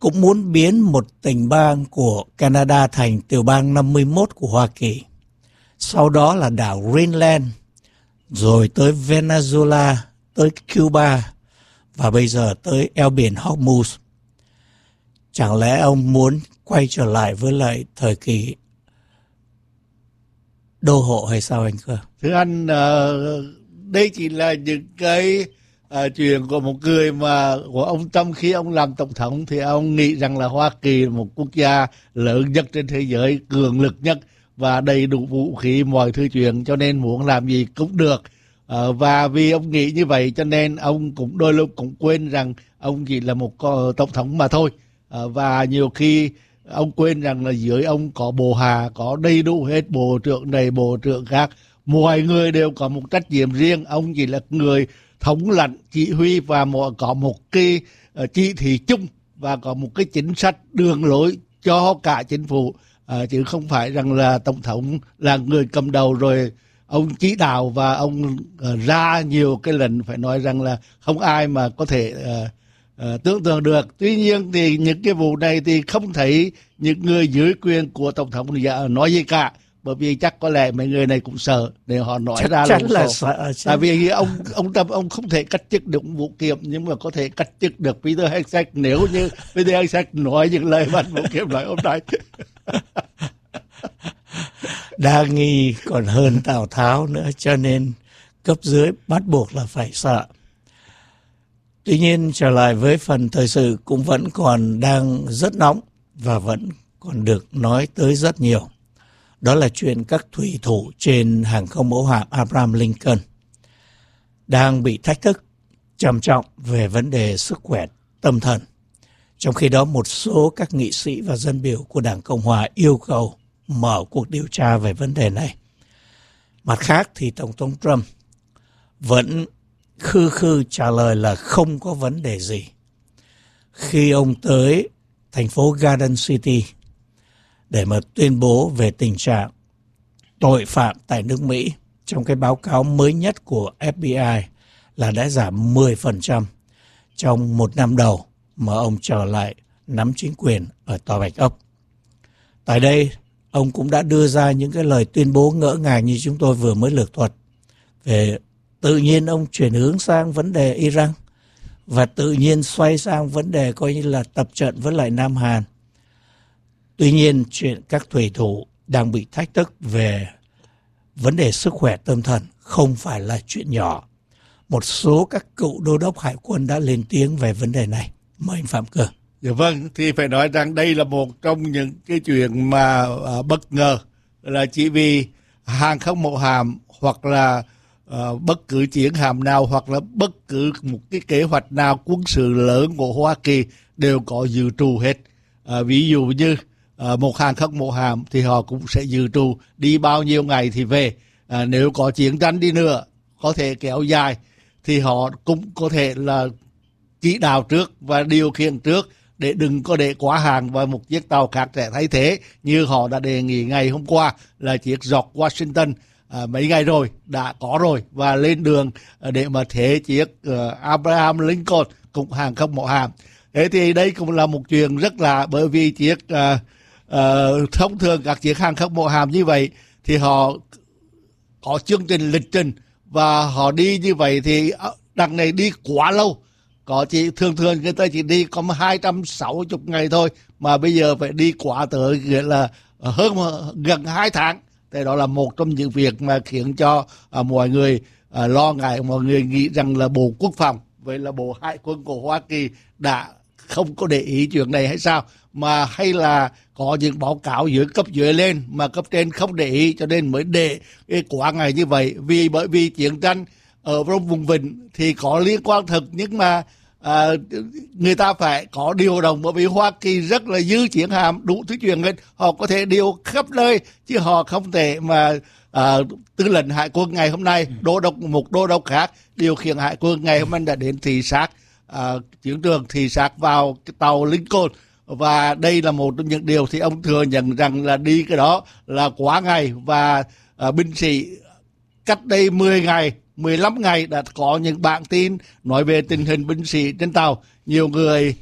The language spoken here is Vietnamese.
cũng muốn biến một tỉnh bang của Canada thành tiểu bang 51 của Hoa Kỳ. Sau đó là đảo Greenland, rồi tới Venezuela, tới Cuba và bây giờ tới eo biển Hormuz. Chẳng lẽ ông muốn quay trở lại với lại thời kỳ đô hộ hay sao anh cơ? Thưa anh, đây chỉ là những cái chuyện của một người mà của ông Trump khi ông làm tổng thống thì ông nghĩ rằng là Hoa Kỳ là một quốc gia lớn nhất trên thế giới, cường lực nhất và đầy đủ vũ khí mọi thứ chuyện, cho nên muốn làm gì cũng được. Và vì ông nghĩ như vậy cho nên ông cũng đôi lúc cũng quên rằng ông chỉ là một tổng thống mà thôi. Và nhiều khi ông quên rằng là dưới ông có bộ hạ, có đầy đủ hết bộ trưởng này bộ trưởng khác, mọi người đều có một trách nhiệm riêng. Ông chỉ là người thống lãnh chỉ huy và có một cái chỉ thị chung và có một cái chính sách đường lối cho cả chính phủ, chứ không phải rằng là tổng thống là người cầm đầu rồi ông chỉ đạo và ông ra nhiều cái lệnh, phải nói rằng là không ai mà có thể tưởng tượng được. Tuy nhiên thì những cái vụ này thì không thấy những người dưới quyền của tổng thống nói gì cả, bởi vì chắc có lẽ mấy người này cũng sợ để họ nói chắc ra chắn là sợ. Tại vì ông Trump ông không thể cách chức được Vũ Kiểm, nhưng mà có thể cách chức được Peter Hegseth nếu như Peter Hegseth nói những lời mà Vũ Kiểm nói hôm nay. Đa nghi còn hơn Tào Tháo nữa, cho nên cấp dưới bắt buộc là phải sợ. Tuy nhiên trở lại với phần thời sự cũng vẫn còn đang rất nóng và vẫn còn được nói tới rất nhiều. Đó là chuyện các thủy thủ trên hàng không mẫu hạm Abraham Lincoln đang bị thách thức trầm trọng về vấn đề sức khỏe tâm thần. Trong khi đó một số các nghị sĩ và dân biểu của Đảng Cộng Hòa yêu cầu mở cuộc điều tra về vấn đề này. Mặt khác thì Tổng thống Trump vẫn khư trả lời là không có vấn đề gì. Khi ông tới thành phố Garden City để mà tuyên bố về tình trạng tội phạm tại nước Mỹ, trong cái báo cáo mới nhất của FBI là đã giảm 10% trong một năm đầu mà ông trở lại nắm chính quyền ở Tòa Bạch Ốc. Tại đây, ông cũng đã đưa ra những cái lời tuyên bố ngỡ ngàng như chúng tôi vừa mới lược thuật. Về tự nhiên ông chuyển hướng sang vấn đề Iran và tự nhiên xoay sang vấn đề coi như là tập trận với lại Nam Hàn. Tuy nhiên, chuyện các thủy thủ đang bị thách thức về vấn đề sức khỏe tâm thần không phải là chuyện nhỏ. Một số các cựu đô đốc hải quân đã lên tiếng về vấn đề này. Mời anh Phạm Cường. Dạ vâng, thì phải nói rằng đây là một trong những cái chuyện mà bất ngờ, là chỉ vì hàng không mẫu hạm hoặc là bất cứ chiến hạm nào hoặc là bất cứ một cái kế hoạch nào quân sự lớn của Hoa Kỳ đều có dự trù hết. Ví dụ như một hàng không mẫu hạm thì họ cũng sẽ dự trù đi bao nhiêu ngày thì về. Nếu có chiến tranh đi nữa có thể kéo dài thì họ cũng có thể là chỉ đạo trước và điều khiển trước để đừng có để quá hàng và một chiếc tàu khác sẽ thay thế, như họ đã đề nghị ngày hôm qua là chiếc George Washington mấy ngày rồi đã có rồi và lên đường để mà thế chiếc Abraham Lincoln cũng hàng không mẫu hạm. Thế thì đây cũng là một chuyện rất là, bởi vì chiếc thông thường các chiếc hàng không mẫu hạm như vậy thì họ có chương trình lịch trình và họ đi như vậy thì đằng này đi quá lâu. Có chỉ thường người ta chỉ đi có 260 ngày thôi mà bây giờ phải đi quá tới nghĩa là gần 2 tháng. Thế đó là một trong những việc mà khiến cho mọi người lo ngại, mọi người nghĩ rằng là Bộ Quốc phòng vậy là Bộ Hải quân của Hoa Kỳ đã không có để ý chuyện này hay sao, mà hay là có những báo cáo dưới cấp dưới lên mà cấp trên không để ý cho nên mới để quá ngày như vậy. Bởi vì chiến tranh ở trong vùng vịnh thì có liên quan thực, nhưng mà người ta phải có điều động, bởi vì Hoa Kỳ rất là dư chiến hạm đủ thứ chuyện hết, họ có thể điều khắp nơi chứ họ không thể mà tư lệnh hải quân ngày hôm nay một đô đốc khác điều khiển hải quân ngày hôm nay đã đến thị sát chiến trường, thị sát vào cái tàu Lincoln. Và đây là một trong những điều thì ông thừa nhận rằng là đi cái đó là quá ngày, và binh sĩ cách đây 10 ngày 15 ngày đã có những bản tin nói về tình hình binh sĩ trên tàu. Nhiều người